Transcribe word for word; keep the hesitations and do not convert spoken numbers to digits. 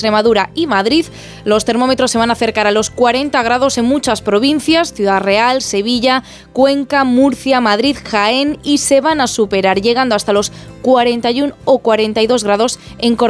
Extremadura y Madrid. Los termómetros se van a acercar a los cuarenta grados en muchas provincias, Ciudad Real, Sevilla, Cuenca, Murcia, Madrid, Jaén, y se van a superar llegando hasta los cuarenta y uno o cuarenta y dos grados en Córdoba.